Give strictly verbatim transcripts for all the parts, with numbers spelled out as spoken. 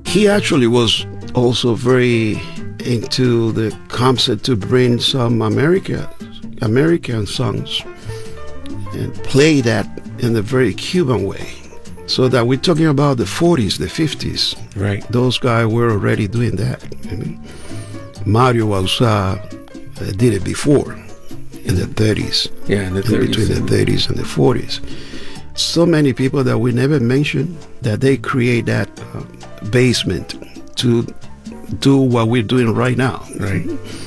He actually was also very into the concept to bring some America, American songs and play that in a very Cuban way. So that we're talking about the forties, the fifties. Right. Those guys were already doing that. I mean, Mario Bauzá uh, did it before in the thirties. Yeah, in the in thirties. Between the thirties and the forties. So many people that we never mentioned, that they create that uh, basement to do what we're doing right now. Right.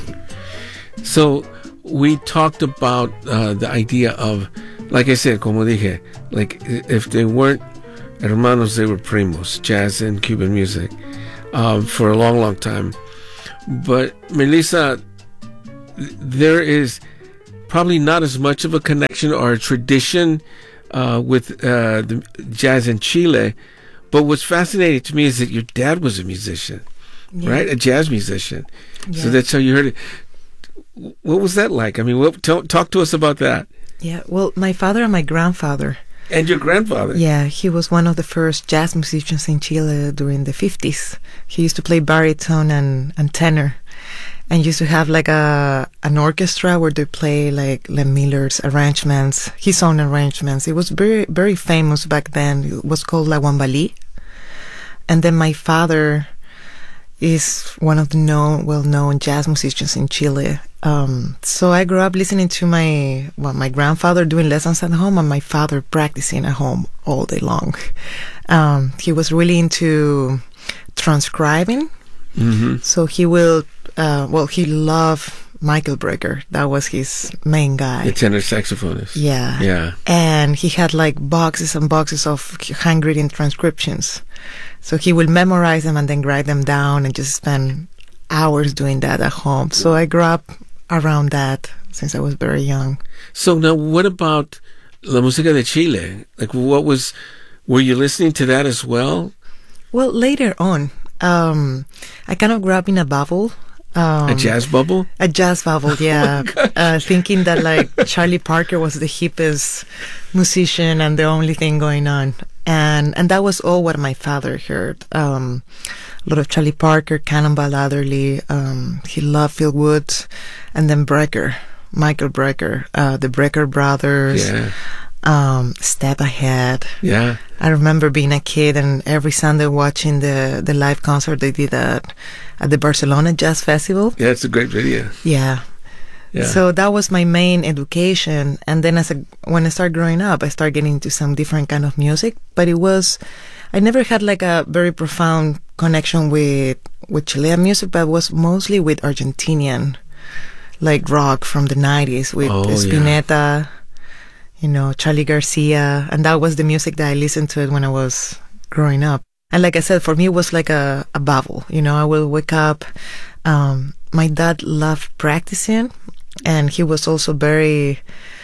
So we talked about uh, the idea of, like I said, como dije, like if they weren't hermanos, they were primos, jazz and Cuban music, um, for a long, long time. But Melissa, there is probably not as much of a connection or a tradition uh, with uh, the jazz in Chile. But what's fascinating to me is that your dad was a musician, yeah. right? A jazz musician. Yeah. So that's how you heard it. What was that like? I mean, what, tell, talk to us about that. Yeah, well, my father and my grandfather. And your grandfather. Yeah, he was one of the first jazz musicians in Chile during the fifties. He used to play baritone and, and tenor. And used to have like a an orchestra where they play like Len Miller's arrangements, his own arrangements. It was very, very famous back then. It was called La Guambalí. And then my father is one of the known, well-known jazz musicians in Chile. Um, so I grew up listening to my, well, my grandfather doing lessons at home and my father practicing at home all day long. Um, he was really into transcribing. Mm-hmm. So he will, uh, well, he loved Michael Brecker. That was his main guy. The tenor saxophonist. Yeah. Yeah. And he had like boxes and boxes of handwritten transcriptions. So he would memorize them and then write them down and just spend hours doing that at home. So I grew up around that since I was very young. So now what about La Música de Chile? Like what was, were you listening to that as well? Well, later on, um, I kind of grew up in a bubble. Um, a jazz bubble? A jazz bubble, yeah. Oh uh, thinking that like Charlie Parker was the hippest musician and the only thing going on. And and that was all what my father heard. Um, a lot of Charlie Parker, Cannonball Adderley. Um, he loved Phil Woods. And then Brecker, Michael Brecker, uh, the Brecker brothers. Yeah. Um, Step Ahead. Yeah. I remember being a kid and every Sunday watching the, the live concert they did at, at the Barcelona Jazz Festival. Yeah, it's a great video. Yeah. Yeah. So that was my main education. And then as a, when I started growing up, I started getting into some different kind of music. But it was, I never had like a very profound connection with, with Chilean music, but it was mostly with Argentinian, like rock from the nineties with oh, Spinetta. Yeah. You know, Charlie Garcia, and that was the music that I listened to it when I was growing up. And like I said, for me, it was like a, a bubble. You know, I will wake up. Um, my dad loved practicing, and he was also very,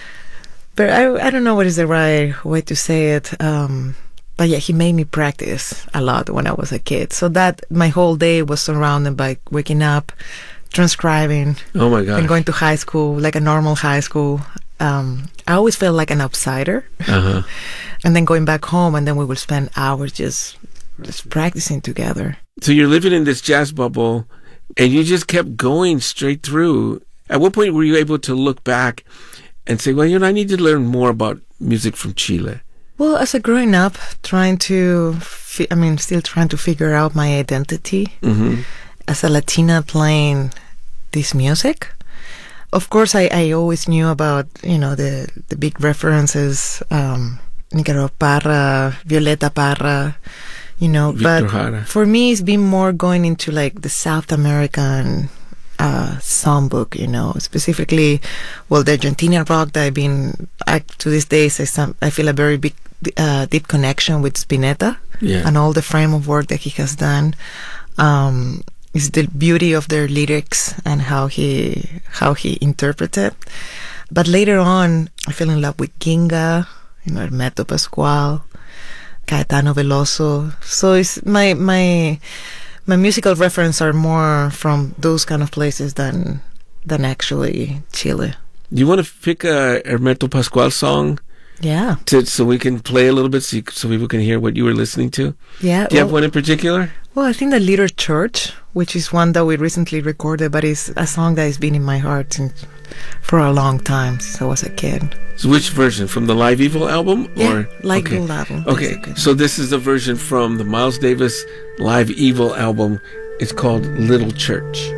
very, I, I don't know what is the right way to say it. Um, but yeah, he made me practice a lot when I was a kid. So that my whole day was surrounded by waking up, transcribing. Oh my God. And going to high school, like a normal high school. Um, I always felt like an outsider. Uh-huh. And then going back home, and then we would spend hours just just practicing together. So you're living in this jazz bubble, and you just kept going straight through. At what point were you able to look back and say, well, you know, I need to learn more about music from Chile? Well, as a growing up, trying to, fi- I mean, still trying to figure out my identity Mm-hmm. as a Latina playing this music. Of course, I, I always knew about, you know, the, the big references, um, Nicaragua Parra, Violeta Parra, you know, Victor but Jara. For me, it's been more going into like the South American uh, songbook, you know, specifically, well, the Argentinian rock that I've been, I, to this day, I, some, I feel a very big, uh, deep connection with Spinetta Yeah. and all the frame of work that he has done. Um, is the beauty of their lyrics and how he how he interprets it. But later on, I fell in love with Ginga, you know, Hermeto Pascual, Caetano Veloso. So it's my my my musical reference are more from those kind of places than than actually Chile. Do you want to pick a Hermeto Pascual song Yeah. to, so we can play a little bit so, you, so people can hear what you were listening to? Yeah. Do you have well, one in particular? Well, I think the Little Church, which is one that we recently recorded, but it's a song that has been in my heart since, for a long time, since I was a kid. So which version? From the Live Evil album? Yeah, or Live okay. Evil album. Okay, basically. so this is the version from the Miles Davis Live Evil album. It's called Little Church.